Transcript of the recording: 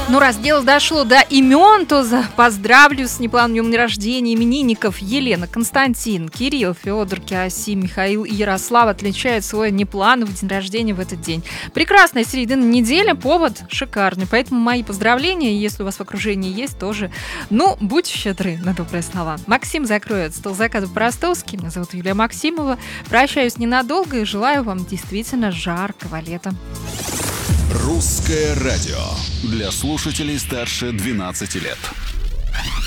Ну, раз дело дошло до имен, то поздравлю с неплановым днем рождения именинников. Елена, Константин, Кирилл, Федор, Кеосим, Михаил и Ярослав отмечают свой неплановый день рождения в этот день. Прекрасная середина недели, повод шикарный. Поэтому мои поздравления, если у вас в окружении есть, тоже, ну, будьте щедры на добрые слова. Максим закроет стол заказов по-ростовски. Меня зовут Юлия Максимова. Прощаюсь ненадолго и желаю вам действительно жаркого лета. Русское радио для слушателей старше 12 лет.